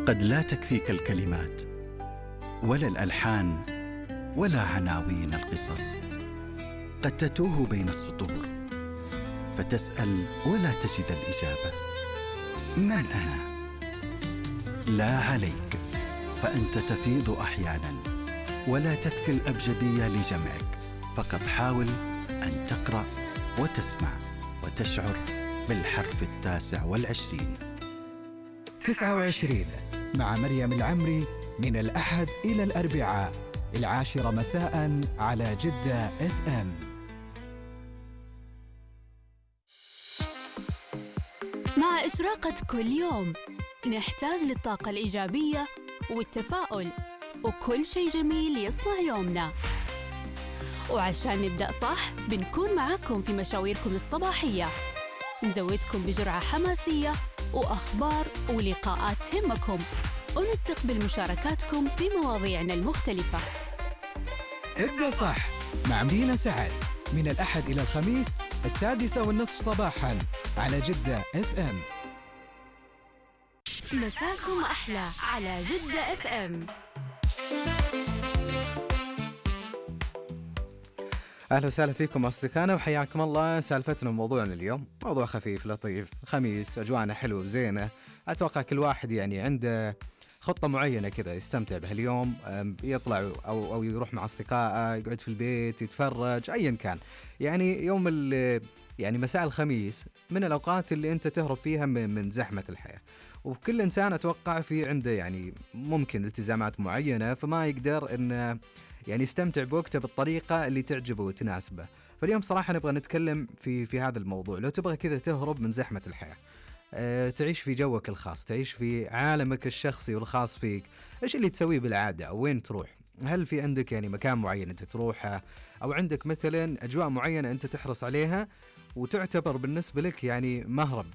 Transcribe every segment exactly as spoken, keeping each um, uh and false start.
قد لا تكفيك الكلمات ولا الألحان ولا عناوين القصص. قد تتوه بين السطور فتسأل ولا تجد الإجابة. من أنا؟ لا عليك، فأنت تفيض أحيانا ولا تكفي الأبجدية لجمعك. فقط حاول أن تقرأ وتسمع وتشعر بالحرف التاسع والعشرين. تسعة وعشرين مع مريم العمري، من الأحد إلى الأربعاء العاشرة مساء على جدة إف إم. مع إشراقة كل يوم نحتاج للطاقة الإيجابية والتفاؤل وكل شيء جميل يصنع يومنا. وعشان نبدأ صح بنكون معاكم في مشاويركم الصباحية، نزودكم بجرعة حماسية وأخبار ولقاءات تهمكم، ونستقبل مشاركاتكم في مواضيعنا المختلفة. ابدأ صح مع مدينة سعد، من الأحد إلى الخميس السادسة والنصف صباحاً على جدة إف إم. مساكم أحلى على جدة إف إم. أهلا وسهلا فيكم أصدقائنا وحياكم الله. سالفتنا موضوعنا اليوم موضوع خفيف لطيف، خميس، أجوانا حلوة وزينة. أتوقع كل واحد يعني عنده خطة معينة كذا يستمتع بها اليوم، يطلع أو أو يروح مع أصدقائه، يقعد في البيت يتفرج، أيا كان. يعني يوم يعني مساء الخميس من الأوقات اللي أنت تهرب فيها من زحمة الحياة، وكل إنسان أتوقع في عنده يعني ممكن التزامات معينة، فما يقدر إنه يعني يستمتع بوقته بالطريقة اللي تعجبه وتناسبه. فاليوم صراحة نبغى نتكلم في في هذا الموضوع. لو تبغى كذا تهرب من زحمة الحياة، أه تعيش في جوك الخاص، تعيش في عالمك الشخصي والخاص فيك، إيش اللي تسويه بالعادة أو وين تروح؟ هل في عندك يعني مكان معين أنت تروحه، أو عندك مثلا أجواء معينة أنت تحرص عليها وتعتبر بالنسبة لك يعني مهرب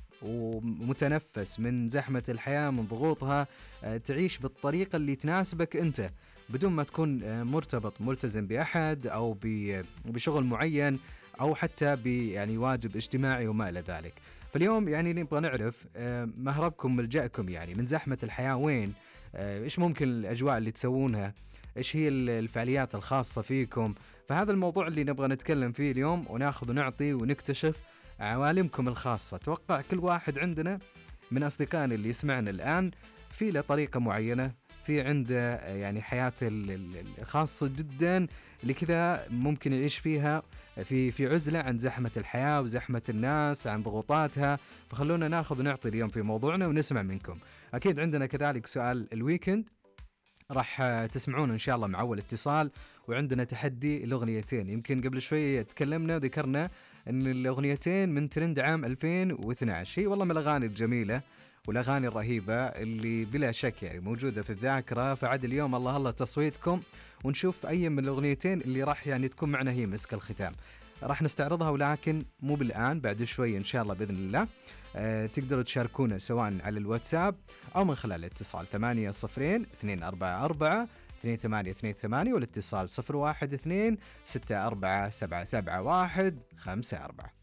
ومتنفس من زحمة الحياة، من ضغوطها، أه تعيش بالطريقة اللي تناسبك أنت بدون ما تكون مرتبط ملتزم بأحد أو بشغل معين أو حتى ب يعني واجب اجتماعي وما إلى ذلك. فاليوم يعني نبغى نعرف مهربكم ملجأكم يعني من زحمة الحياة وين، إيش ممكن الأجواء اللي تسوونها، إيش هي الفعاليات الخاصة فيكم. فهذا الموضوع اللي نبغى نتكلم فيه اليوم، وناخذ ونعطي ونكتشف عوالمكم الخاصة. توقع كل واحد عندنا من أصدقائنا اللي يسمعنا الآن في له طريقة معينة، في عنده يعني حياة الخاصة جدا اللي كذا ممكن يعيش فيها في في عزلة عن زحمة الحياة وزحمة الناس، عن ضغوطاتها. فخلونا ناخذ ونعطي اليوم في موضوعنا ونسمع منكم. أكيد عندنا كذلك سؤال الويكند راح تسمعون إن شاء الله مع أول اتصال، وعندنا تحدي الأغنيتين. يمكن قبل شوي تكلمنا وذكرنا أن الأغنيتين من ترند عام ألفين واثني عشر، هي والله من الأغاني الجميلة والأغاني الرهيبة اللي بلا شك يعني موجودة في الذاكرة. فعد اليوم الله الله تصويتكم، ونشوف أي من الأغنيتين اللي راح يعني تكون معنا هي مسك الختام. راح نستعرضها ولكن مو بالآن، بعد شوي إن شاء الله بإذن الله. أه تقدروا تشاركونا سواء على الواتساب أو من خلال الاتصال ثمانية صفرين اثنين أربعة أربعة اثنين ثمانية اثنين ثمانية، والاتصال صفر واحد اثنين ستة أربعة سبعة سبعة واحد خمسة أربعة.